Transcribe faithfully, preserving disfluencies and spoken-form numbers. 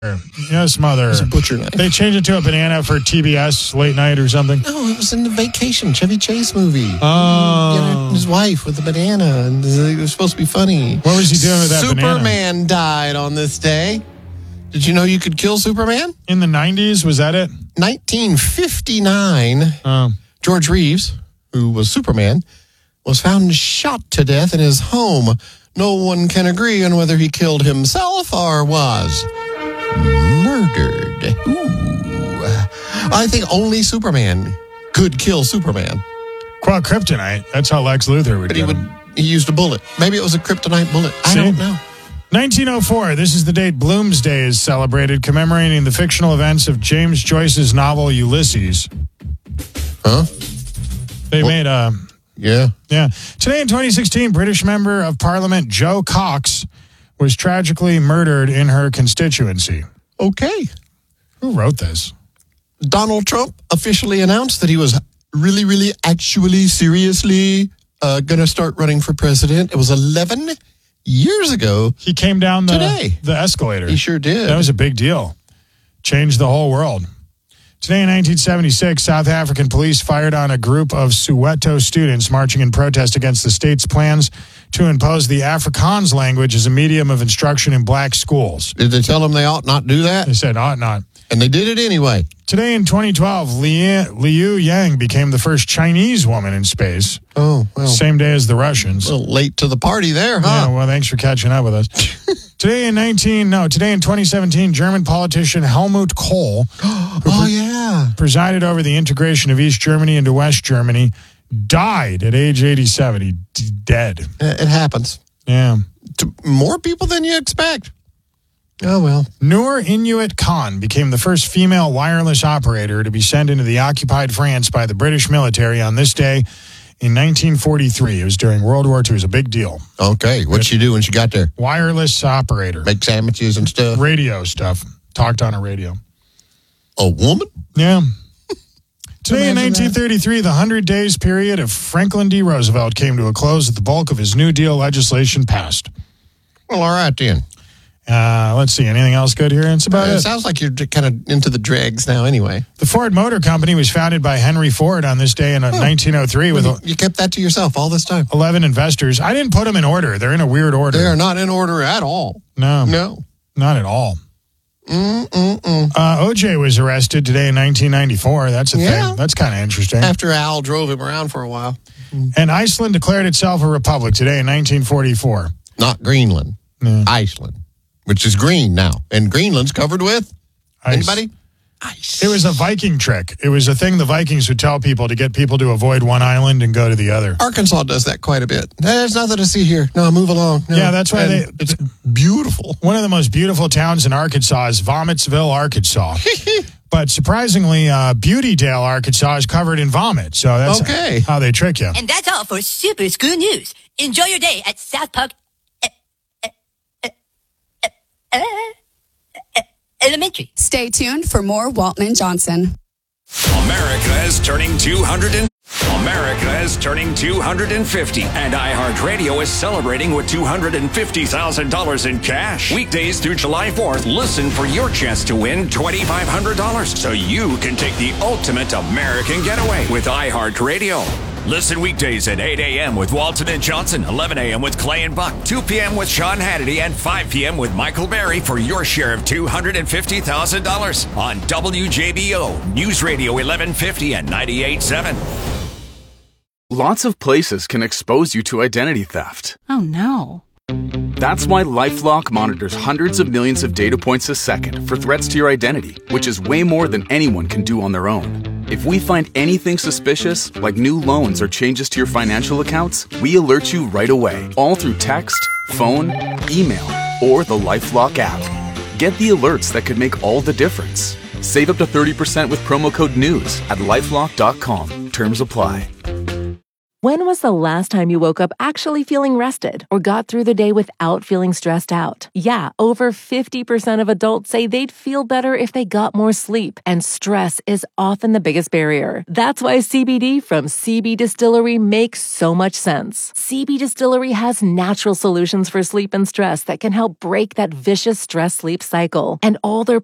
Yes, mother. It's a butcher knife. They changed it to a banana for T B S late night or something. No, it was in the Vacation Chevy Chase movie. Oh. You know, his wife with the banana, and it was supposed to be funny. What was he doing with that Superman banana? died on this day. Did you know you could kill Superman? In the nineties, was that it? nineteen fifty-nine, Oh. George Reeves, who was Superman, was found shot to death in his home. No one can agree on whether he killed himself or was murdered. Ooh. I think only Superman could kill Superman. Well, kryptonite. That's how Lex Luthor would But do he it. would he used a bullet. Maybe it was a kryptonite bullet. I See? don't know. nineteen oh four, this is the date Bloomsday is celebrated, commemorating the fictional events of James Joyce's novel Ulysses. Huh? They Well- made a... Yeah. Yeah. Today in twenty sixteen, British Member of Parliament Jo Cox was tragically murdered in her constituency. Okay. Who wrote this? Donald Trump officially announced that he was really, really, actually, seriously uh, going to start running for president. It was eleven years ago. He came down the, Today. the escalator. He sure did. That was a big deal. Changed the whole world. Today in nineteen seventy-six, South African police fired on a group of Soweto students marching in protest against the state's plans to impose the Afrikaans language as a medium of instruction in black schools. Did they tell them they ought not do that? They said, ought not. And they did it anyway. Today in twenty twelve, Liu, Liu Yang became the first Chinese woman in space. Oh, well, Same day as the Russians. a little late to the party there, Yeah, huh? well, thanks for catching up with us. Today in nineteen no, today in twenty seventeen, German politician Helmut Kohl Oh, yeah. presided over the integration of East Germany into West Germany, died at age eighty-seven. He d- dead. It happens. Yeah. To more people than you expect. Oh, well. Noor Inuit Khan became the first female wireless operator to be sent into the occupied France by the British military on this day in nineteen forty-three. It was during World War Two. It was a big deal. Okay. What'd she do when she got there? Wireless operator. Make sandwiches and stuff? Radio stuff. Talked on a radio. A woman? Yeah. Today in Imagine nineteen thirty-three, the one hundred days period of Franklin D. Roosevelt came to a close as the bulk of his New Deal legislation passed. Well, all right then. Uh, let's see. Anything else good here? That's about Uh, it. it sounds like you're kind of into the dregs now anyway. The Ford Motor Company was founded by Henry Ford on this day in uh, nineteen oh three with You, you kept that to yourself all this time. eleven investors. I didn't put them in order. They're in a weird order. They are not in order at all. No, No. not at all. Mm-mm-mm. Uh, O J was arrested today in nineteen ninety-four. That's a Yeah. thing. That's kind of interesting. After Al drove him around for a while. And Iceland declared itself a republic today in nineteen forty-four. Not Greenland. Yeah. Iceland, which is green now. And Greenland's covered with Ice. anybody? Ice. It was a Viking trick. It was a thing the Vikings would tell people to get people to avoid one island and go to the other. Arkansas does that quite a bit. There's nothing to see here. No, move along. No. Yeah, that's why And they- It's beautiful. One of the most beautiful towns in Arkansas is Vomitsville, Arkansas. But surprisingly, uh, Beautydale, Arkansas is covered in vomit. So that's Okay. how they trick you. And that's all for Super School News. Enjoy your day at South Park uh, uh, uh, uh, uh, uh, Elementary. Stay tuned for more Waltman Johnson. America is turning two hundred and America is turning two hundred fifty, and iHeartRadio is celebrating with two hundred fifty thousand dollars in cash. Weekdays through July fourth, listen for your chance to win twenty-five hundred dollars so you can take the ultimate American getaway with iHeartRadio. Listen weekdays at eight a.m. with Walton and Johnson, eleven a.m. with Clay and Buck, two p.m. with Sean Hannity, and five p.m. with Michael Berry for your share of two hundred fifty thousand dollars on W J B O, News Radio eleven fifty and ninety-eight point seven. Lots of places can expose you to identity theft. Oh no. That's why LifeLock monitors hundreds of millions of data points a second for threats to your identity, which is way more than anyone can do on their own. If we find anything suspicious, like new loans or changes to your financial accounts, we alert you right away, all through text, phone, email, or the LifeLock app. Get the alerts that could make all the difference. Save up to thirty percent with promo code NEWS at lifelock dot com. Terms apply. When was the last time you woke up actually feeling rested or got through the day without feeling stressed out? Yeah, over fifty percent of adults say they'd feel better if they got more sleep, and stress is often the biggest barrier. That's why C B D from C B Distillery makes so much sense. C B Distillery has natural solutions for sleep and stress that can help break that vicious stress-sleep cycle, and all their